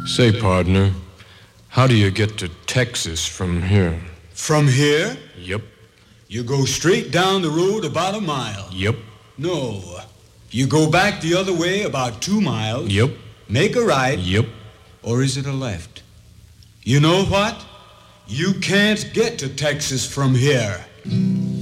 Say, partner, how do you get to Texas from here? From here? Yep. You go straight down the road about a mile. Yep. No. You go back the other way about 2 miles. Yep. Make a right. Yep. Or is it a left? You know what? You can't get to Texas from here.